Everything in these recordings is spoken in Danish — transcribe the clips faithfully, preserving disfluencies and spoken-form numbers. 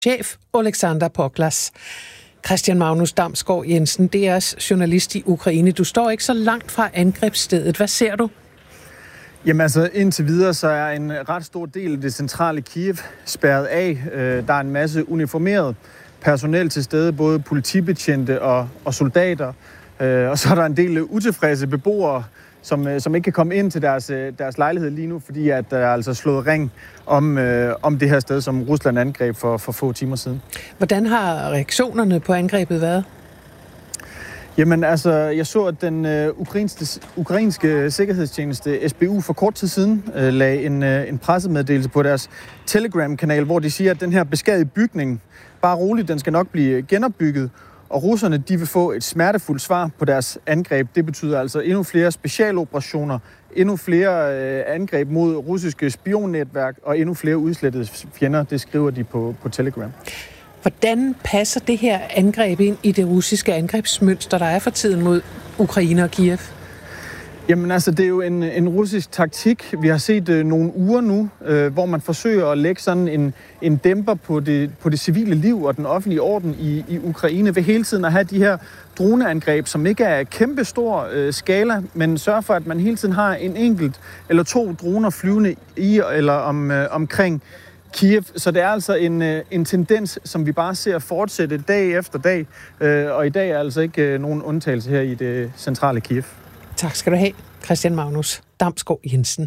Chef Oleksandr Poklas. Christian Magnus Damsgaard Jensen, D R's journalist i Ukraine. Du står ikke så langt fra angrebsstedet. Hvad ser du? Jamen altså, indtil videre så er en ret stor del af det centrale Kiev spærret af. Der er en masse uniformeret personel til stede, både politibetjente og, og soldater. Og så er der en del utilfredse beboere, som, som ikke kan komme ind til deres, deres lejlighed lige nu, fordi at der er altså slået ring om, øh, om det her sted, som Rusland angreb for, for få timer siden. Hvordan har reaktionerne på angrebet været? Jamen altså, jeg så, at den øh, ukrainske, ukrainske sikkerhedstjeneste S B U for kort tid siden øh, lagde en, øh, en pressemeddelelse på deres Telegram-kanal, hvor de siger, at den her beskadigede bygning, bare roligt, den skal nok blive genopbygget, og russerne, de vil få et smertefuldt svar på deres angreb. Det betyder altså endnu flere specialoperationer, endnu flere øh, angreb mod russiske spionnetværk og endnu flere udslettede fjender. Det skriver de på, på Telegram. Hvordan passer det her angreb ind i det russiske angrebsmønster, der er for tiden mod Ukraine og Kiev? Jamen altså, det er jo en, en russisk taktik. Vi har set øh, nogle uger nu, øh, hvor man forsøger at lægge sådan en, en dæmper på det, på det civile liv og den offentlige orden i, i Ukraine ved hele tiden at have de her droneangreb, som ikke er kæmpe stor øh, skala, men sørger for, at man hele tiden har en enkelt eller to droner flyvende i eller om, øh, omkring Kiev. Så det er altså en, en tendens, som vi bare ser fortsætte dag efter dag, øh, og i dag er altså ikke øh, nogen undtagelse her i det centrale Kiev. Tak skal du have, Christian Magnus Damsgaard Jensen.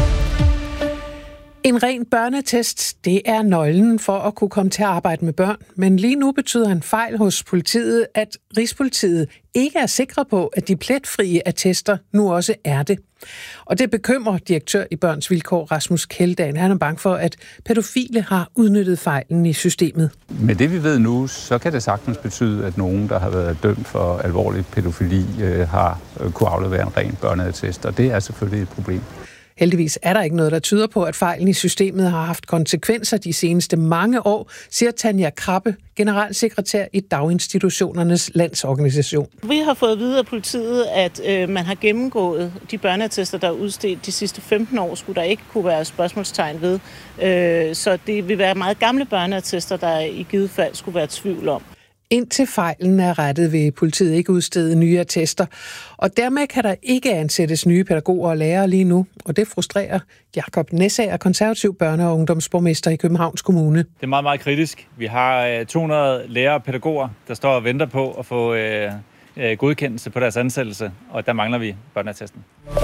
En ren børnetest, det er nøglen for at kunne komme til at arbejde med børn. Men lige nu betyder en fejl hos politiet, at Rigspolitiet ikke er sikre på, at de pletfrie attester nu også er det. Og det bekymrer direktør i Børns Vilkår, Rasmus Kjeldahl. Han er bange for, at pædofile har udnyttet fejlen i systemet. Med det vi ved nu, så kan det sagtens betyde, at nogen, der har været dømt for alvorlig pædofili, har kunne aflevere en ren børneattest. Og det er selvfølgelig et problem. Heldigvis er der ikke noget, der tyder på, at fejlen i systemet har haft konsekvenser de seneste mange år, siger Tanja Krabbe, generalsekretær i Daginstitutionernes Landsorganisation. Vi har fået at vide af politiet, at øh, man har gennemgået de børneattester, der er udstedt de sidste femten år, skulle der ikke kunne være spørgsmålstegn ved. Øh, så det vil være meget gamle børneattester, der i givet fald skulle være tvivl om. Indtil fejlen er rettet, vil politiet ikke udstede nye attester, og dermed kan der ikke ansættes nye pædagoger og lærere lige nu, og det frustrerer Jakob Næsager, konservativ børne- og ungdomsborgmester i Københavns Kommune. Det er meget, meget kritisk. Vi har to hundrede lærere og pædagoger, der står og venter på at få øh, godkendelse på deres ansættelse, og der mangler vi børneattesten.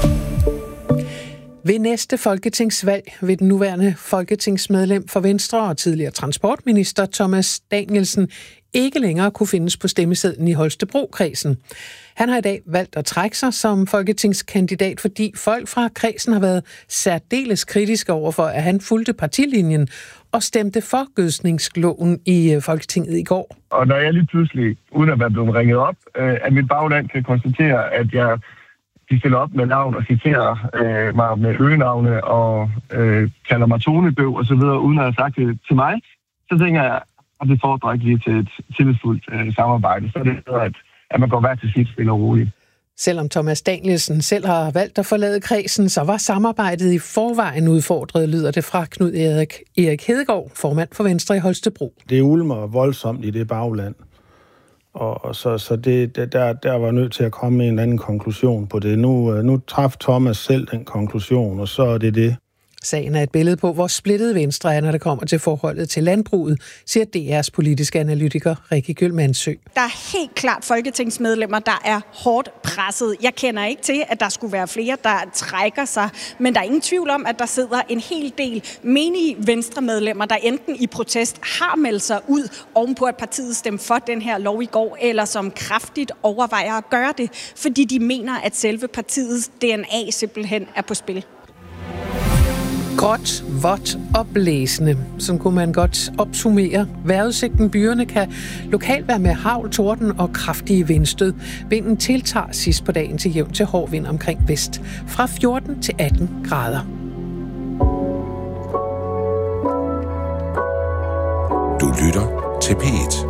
Ved næste folketingsvalg vil den nuværende folketingsmedlem for Venstre og tidligere transportminister Thomas Danielsen ikke længere kunne findes på stemmesedlen i Holstebro-kredsen. Han har i dag valgt at trække sig som folketingskandidat, fordi folk fra kredsen har været særdeles kritiske over for, at han fulgte partilinjen og stemte for gødsningsloven i Folketinget i går. Og når jeg lige pludselig, uden at være blevet ringet op, at mit bagland kan konstatere, at jeg de stiller op med navn og citerer øh, mig med øgenavne og øh, kalder mig tonedøv og så videre, uden at have sagt det til mig, så tænker jeg, at det fordrer ikke lige til et tillidsfuldt øh, samarbejde. Så er det noget, at, at man går hver til sit spil og roligt. Selvom Thomas Danielsen selv har valgt at forlade kredsen, så var samarbejdet i forvejen udfordret, lyder det fra Knud Erik, Erik Hedegaard, formand for Venstre i Holstebro. Det ulmer voldsomt i det bagland. Og så, så det, der, der var nødt til at komme med en eller anden konklusion på det. Nu, nu traf Thomas selv den konklusion, og så er det det. Sagen er et billede på, hvor splittet Venstre er, når det kommer til forholdet til landbruget, siger D R's politiske analytiker Rikke Gyll-Mandsø. Der er helt klart folketingsmedlemmer, der er hårdt presset. Jeg kender ikke til, at der skulle være flere, der trækker sig, men der er ingen tvivl om, at der sidder en hel del menige Venstre-medlemmer, der enten i protest har meldt sig ud ovenpå, at partiet stemte for den her lov i går, eller som kraftigt overvejer at gøre det, fordi de mener, at selve partiets D N A simpelthen er på spil. Gråt, vådt og blæsende. Sådan kunne man godt opsummere. Vejrudsigten byerne kan lokalt være med hagl, torden og kraftige vindstød. Vinden tiltager sidst på dagen til jævn til hård vind omkring vest. Fra fjorten til atten grader. Du lytter til P et.